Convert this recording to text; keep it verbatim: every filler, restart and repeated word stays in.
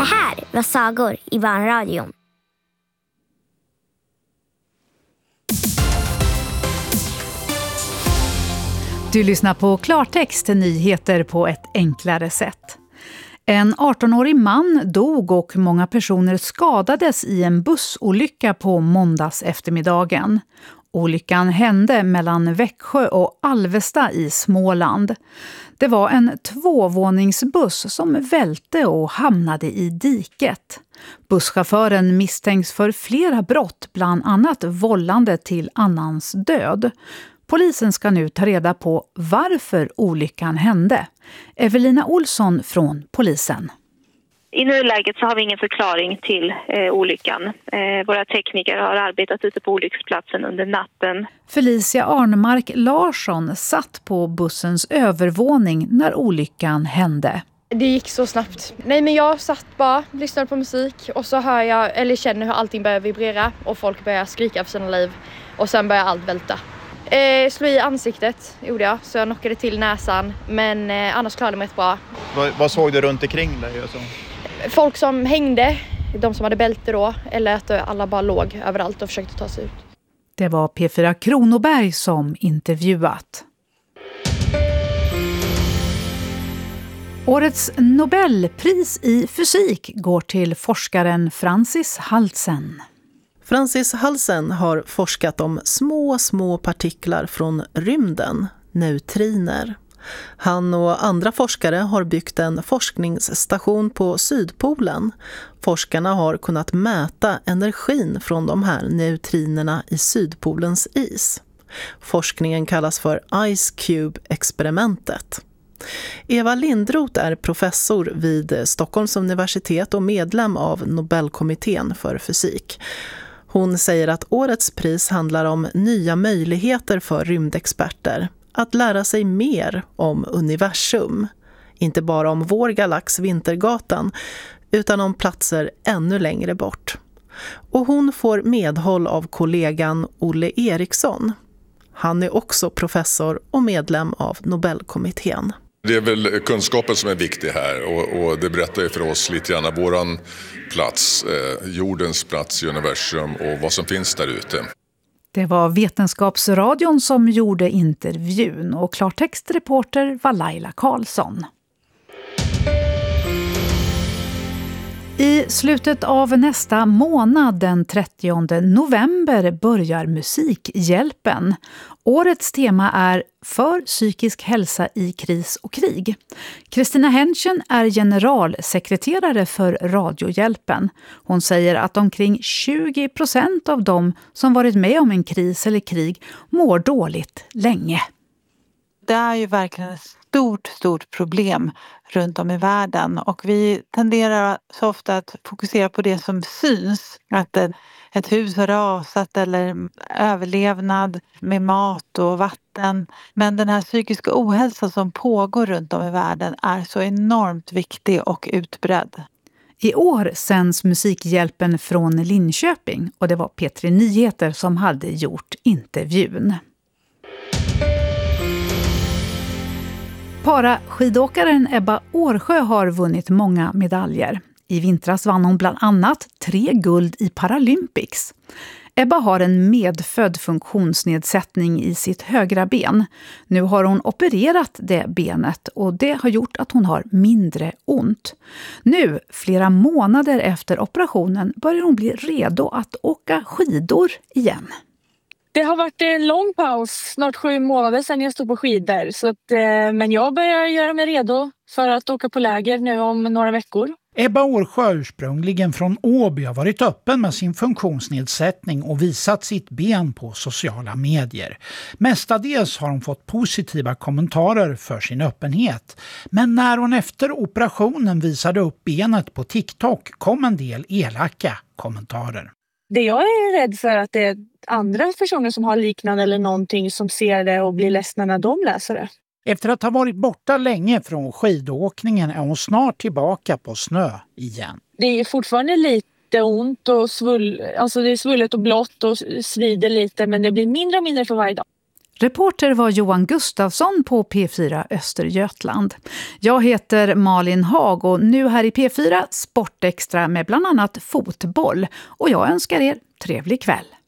här var Sagor i Barnradion. Du lyssnar på Klartext, nyheter på ett enklare sätt. En arton-årig man dog och många personer skadades i en bussolycka på måndags eftermiddagen. Olyckan hände mellan Växjö och Alvesta i Småland. Det var en tvåvåningsbuss som välte och hamnade i diket. Busschauffören misstänks för flera brott, bland annat vållande till annans död. Polisen ska nu ta reda på varför olyckan hände. Evelina Olsson från polisen. I nuläget så har vi ingen förklaring till eh, olyckan. Eh, våra tekniker har arbetat ute på olycksplatsen under natten. Felicia Arnemark Larsson satt på bussens övervåning när olyckan hände. Det gick så snabbt. Nej, men jag satt bara, lyssnade på musik och så hör jag, eller känner hur allting börjar vibrera och folk börjar skrika för sina liv och sen börjar allt välta. Eh, slå i ansiktet gjorde jag, så jag knockade till näsan, men eh, annars klarade jag mig bra. Vad, vad såg du runt omkring dig? Alltså? Folk som hängde, de som hade bälte då, eller att alla bara låg överallt och försökte ta sig ut. Det var P fyra Kronoberg som intervjuat. Årets Nobelpris i fysik går till forskaren Francis Halsen. Francis Halsen har forskat om små, små partiklar från rymden, neutriner. Han och andra forskare har byggt en forskningsstation på Sydpolen. Forskarna har kunnat mäta energin från de här neutrinerna i Sydpolens is. Forskningen kallas för Ice Cube-experimentet. Eva Lindroth är professor vid Stockholms universitet och medlem av Nobelkommittén för fysik. Hon säger att årets pris handlar om nya möjligheter för rymdexperter att lära sig mer om universum. Inte bara om vår galax Vintergatan utan om platser ännu längre bort. Och hon får medhåll av kollegan Olle Eriksson. Han är också professor och medlem av Nobelkommittén. Det är väl kunskapen som är viktig här och, och det berättar ju för oss lite grann våran plats, eh, jordens plats i universum och vad som finns där ute. Det var Vetenskapsradion som gjorde intervjun och klartextreporter var Laila Karlsson. I slutet av nästa månad, den trettionde november, börjar Musikhjälpen. Årets tema är för psykisk hälsa i kris och krig. Kristina Henschen är generalsekreterare för Radiohjälpen. Hon säger att omkring tjugo procent av dem som varit med om en kris eller krig mår dåligt länge. Det är ju verkligen ett stort, stort problem runt om i världen och vi tenderar så ofta att fokusera på det som syns. Att ett hus har rasat eller överlevnad med mat och vatten. Men den här psykiska ohälsan som pågår runt om i världen är så enormt viktig och utbredd. I år sänds Musikhjälpen från Linköping och det var P tre Nyheter som hade gjort intervjun. Paraskidåkaren Ebba Årsjö har vunnit många medaljer. I vintras vann hon bland annat tre guld i Paralympics. Ebba har en medfödd funktionsnedsättning i sitt högra ben. Nu har hon opererat det benet och det har gjort att hon har mindre ont. Nu, flera månader efter operationen, börjar hon bli redo att åka skidor igen. Det har varit en lång paus, snart sju månader sedan jag stod på skidor. Så att, eh, men jag börjar göra mig redo för att åka på läger nu om några veckor. Ebba Årsjö, ursprungligen från Åby, har varit öppen med sin funktionsnedsättning och visat sitt ben på sociala medier. Mestadels har hon fått positiva kommentarer för sin öppenhet. Men när hon efter operationen visade upp benet på TikTok kom en del elaka kommentarer. Det jag är rädd för att det är andra personer som har liknande eller någonting som ser det och blir ledsna när de läser det. Efter att ha varit borta länge från skidåkningen är hon snart tillbaka på snö igen. Det är fortfarande lite ont och svull, alltså det är svullet och blått och svider lite, men det blir mindre och mindre för varje dag. Reporter var Johan Gustafsson på P fyra Östergötland. Jag heter Malin Hag och nu här i P fyra Sportextra med bland annat fotboll. Och jag önskar er trevlig kväll.